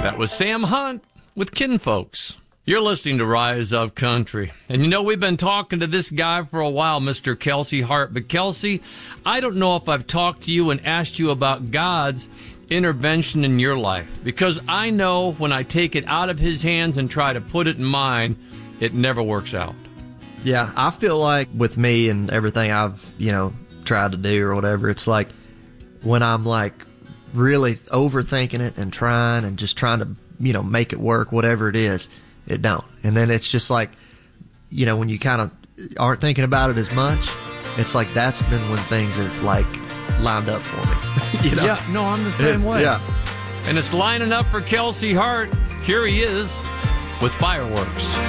That was Sam Hunt with Kinfolks. You're listening to Rise Up Country. And you know, we've been talking to this guy for a while, Mr. Kelsey Hart. But Kelsey, I don't know if I've talked to you and asked you about God's intervention in your life. Because I know when I take it out of his hands and try to put it in mine, it never works out. Yeah, I feel like with me and everything I've, tried to do or whatever, it's like when I'm like really overthinking it and trying to, make it work, whatever it is, it don't. And then it's just like, when you kind of aren't thinking about it as much, it's like that's been when things have like lined up for me. Yeah, no, I'm the same way. Yeah. And it's lining up for Kelsey Hart. Here he is with Fireworks.